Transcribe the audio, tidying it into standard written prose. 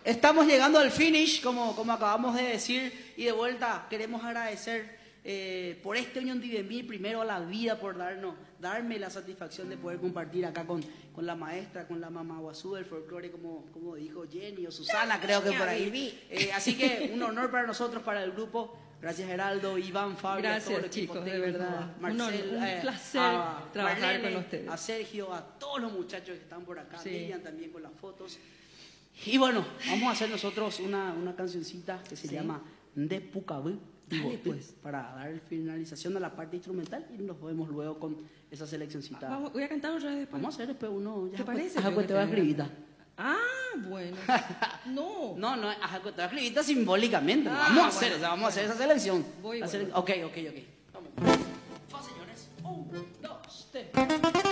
estamos llegando al finish, como acabamos de decir, y de vuelta queremos agradecer por este Unión Divemil, primero a la vida por darme la satisfacción de poder compartir acá con la maestra, con la mamá Guazú del folclore, como dijo Jenny o Susana, creo que por ahí. Así que un honor para nosotros, para el grupo. Gracias Geraldo, Iván, Fabio, gracias, todo el equipo chicos, técnico, de verdad. Marcel, Un placer trabajar Marlene, con ustedes. A Sergio, a todos los muchachos que están por acá, Sí. Miriam también con las fotos. Y bueno, vamos a hacer nosotros una cancioncita que se llama De Pucabú, Dale, pues. para dar finalización a la parte instrumental y nos vemos luego con esa seleccioncita. Voy a cantar otra vez después. Vamos a hacer después uno. ¿Te parece? Ajá, pues te voy a escribir. Ah, bueno. No. No, ajá, te voy a escribir simbólicamente. Ah, vamos a hacer, bueno, o sea, vamos a hacer esa selección. Voy. Ok. Vamos. Fa, señores. 1, 2, 3.